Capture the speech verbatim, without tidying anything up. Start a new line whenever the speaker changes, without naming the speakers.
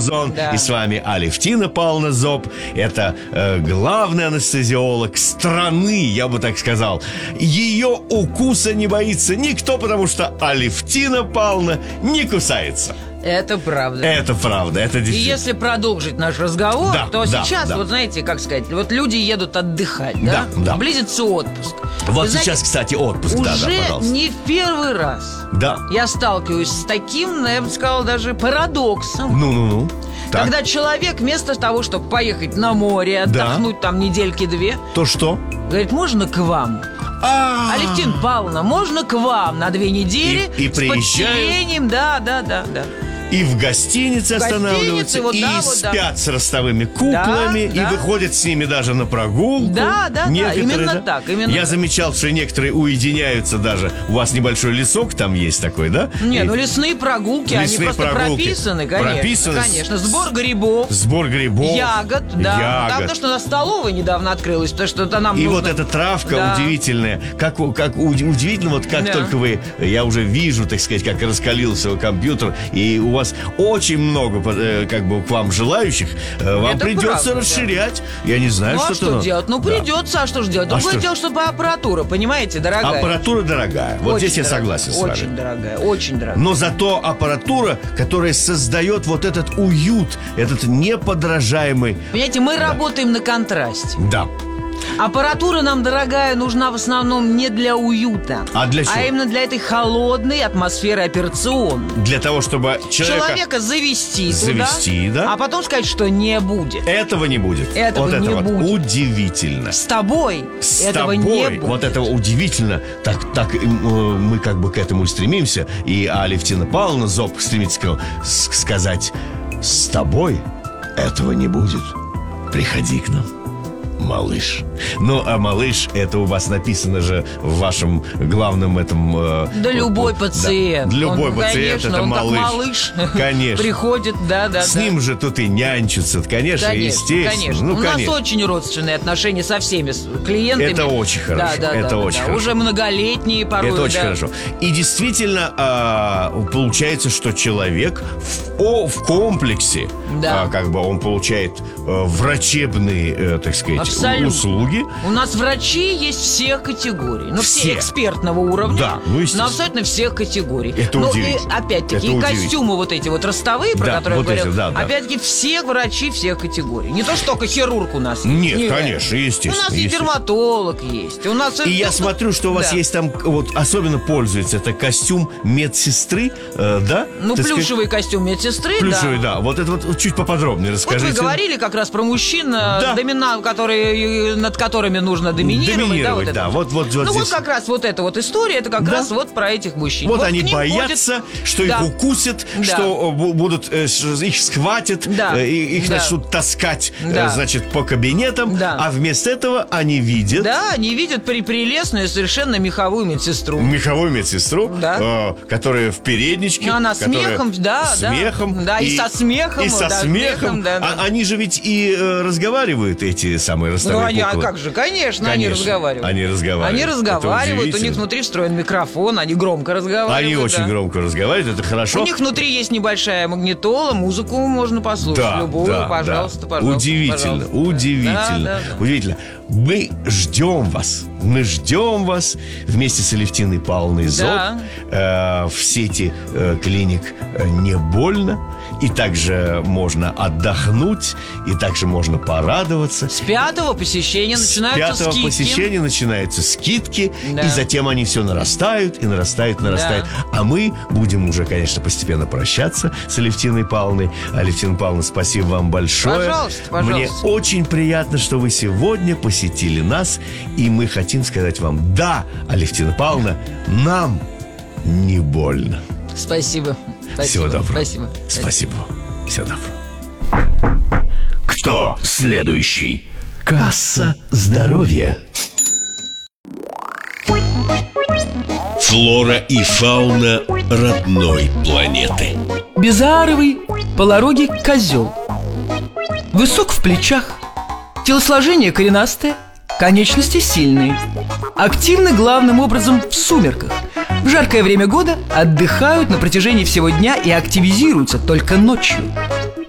Музон.
Да.
И с вами Алевтина Павловна Зоб. Это э, главный анестезиолог страны, я бы так сказал. Ее укуса не боится никто, потому что Алевтина Павловна не кусается.
Это правда.
Это правда, это
И
действительно.
если продолжить наш разговор,
Да,
то
да,
сейчас,
да.
вот знаете, как сказать, вот люди едут отдыхать, да?
Да, да.
Близится отпуск.
Вот
Вы
сейчас,
знаете,
кстати, отпуск. Да,
уже
да, пожалуйста.
не в первый раз
Да.
я сталкиваюсь с таким, я бы сказала, даже парадоксом.
Ну-ну-ну. Так.
Когда человек вместо того, чтобы поехать на море, отдохнуть там недельки-две,
То что?
говорит, можно к вам?
А,
Алевтина Павловна, можно к вам на две недели
И- и
с
приезжают.
подселением? Да, да, да, да.
И в гостинице
В
останавливаются,
гостинице, вот
и
да, вот да.
спят с ростовыми куклами,
Да,
и
да.
выходят с ними даже на прогулку.
Да, да, да,
Некоторые,
именно так, именно
Я
так.
замечал, что некоторые уединяются даже. У вас небольшой лесок там есть такой, да?
Не,
И
ну лесные прогулки, они
Лесные
просто
прогулки.
прописаны, конечно.
Прописаны.
Конечно. Сбор грибов,
Сбор грибов.
ягод, да.
Ягод.
Там, потому что у нас столовая недавно открылась, потому что это нам
И
нужно...
вот эта травка
Да.
удивительная. Как, у- как у- удивительно, вот как
Да.
только вы, я уже вижу, так сказать, как раскалился компьютер, и у вас очень много, э, как бы, к вам желающих, э, вам
Это
придется
правда, да.
расширять. Я не знаю,
Ну
что
а что делать? Ну
Да.
придется, а что же делать? Другое
что?
дело, чтобы аппаратура, понимаете, дорогая.
Аппаратура дорогая. Вот
Очень
здесь я
дорогая,
согласен с
Очень
вами.
дорогая, очень дорогая.
Но зато аппаратура, которая создает вот этот уют, этот неподражаемый.
Понимаете, мы работаем на контрасте.
Да.
Аппаратура нам, дорогая, нужна в основном не для уюта,
А для чего?
а именно для этой холодной атмосферы операционной.
Для того, чтобы человека...
Человека завести,
Завести,
туда,
да.
а потом сказать, что не будет.
Этого не будет.
Этого
вот
не
это вот
будет.
удивительно.
С тобой
С
этого
тобой,
не будет.
вот это удивительно. Так, так э, мы как бы к этому и стремимся. И Алевтина Павловна Зоб стремится к- с- сказать: с тобой этого не будет. Приходи к нам, малыш. Ну, а малыш, это у вас написано же в вашем главном этом... э,
Да
вот,
любой
вот,
пациент.
Да, любой
Он,
пациент,
конечно,
это
он
малыш.
как малыш
Конечно.
приходит, да, да,
С
да.
ним же тут и нянчатся, конечно,
Конечно,
естественно.
конечно.
Ну,
У
конечно.
нас очень родственные отношения со всеми с- клиентами.
Это очень хорошо,
Да, да,
это
да,
очень
да.
хорошо.
Уже многолетние порой.
Это очень
да.
хорошо. И действительно, а, получается, что человек в, о, в комплексе,
Да.
а, как бы он получает а, врачебные, э, так сказать,
Абсолютно.
услуги.
У нас врачи есть всех категорий. Ну, все,
Все.
экспертного уровня.
Да, ну, естественно.
Но абсолютно всех категорий.
Это
ну,
удивительно.
и опять-таки,
Это
и
удивительно.
костюмы вот эти вот ростовые, про
Да,
которые
вот
я говорил,
эти, да, да.
опять-таки, все врачи всех категорий. Не то, что только хирург у нас есть.
Нет, конечно, естественно,
У нас и
естественно.
дерматолог есть. У нас
И я смотрю, что у вас
Да.
есть там, вот особенно пользуется, это костюм медсестры, э, да?
Ну,
Так сказать,
плюшевый костюм медсестры,
Плюшевый,
да.
да. Вот это вот чуть поподробнее
Вот
расскажите.
вы говорили как раз про мужчин,
Да.
домина, которые, над которыми нужно доминировать.
Доминировать,
да,
да.
вот, это
Вот, вот, вот
ну
здесь.
вот как раз вот эта вот история, это как
Да.
раз вот про этих мужчин.
Вот,
к
они
ним
боятся,
ходят-
что
Да.
их укусят,
Да.
что э, бу- будут э, ш- их схватят,
Да.
э, и- их
Да.
начнут таскать, э,
Да.
значит, по кабинетам,
Да.
а вместо этого они видят
Да, они видят при прелестную совершенно меховую медсестру.
меховую медсестру,
Да.
э, которая в передничке,
Она
которая
смехом, да, да.
смехом,
Да, и со смехом,
и со
да,
смехом.
смехом, да, да.
А- они же ведь и э, разговаривают, эти самые
Ну,
ростовые
они, а
куклы.
как же, конечно, они
Конечно,
разговаривают.
они разговаривают.
Они
Это
разговаривают, у них
удивительно.
внутри встроен микрофон, они громко разговаривают.
Они очень
да.
громко разговаривают, это хорошо.
У них внутри есть небольшая магнитола, музыку можно послушать,
Да,
любую,
да,
пожалуйста,
да.
пожалуйста.
Удивительно,
пожалуйста.
удивительно,
Да, да, да.
удивительно. Мы ждем вас, мы ждем вас вместе с Алевтиной Павловной Зоб
Да.
э, в сети э, клиник э, «Не больно». И также можно отдохнуть, и также можно порадоваться.
С пятого посещения
С
начинаются
пятого
скидки.
посещения начинаются скидки,
Да.
и затем они все нарастают, и нарастают, и нарастают. А мы будем уже, конечно, постепенно прощаться с Алевтиной Павловной. Алевтина Павловна, спасибо вам большое.
Пожалуйста, пожалуйста.
Мне очень приятно, что вы сегодня посетили нас, и мы хотим сказать вам: да, Алевтина Павловна, нам не больно.
Спасибо. Спасибо.
Всего доброго.
Спасибо.
Спасибо вам. Всего доброго.
Кто следующий? Касса здоровья.
Флора и фауна родной планеты.
Безааровый полорогий козел. Высок в плечах. Телосложение коренастое. Конечности сильные. Активны главным образом в сумерках. В жаркое время года отдыхают на протяжении всего дня и активизируются только ночью.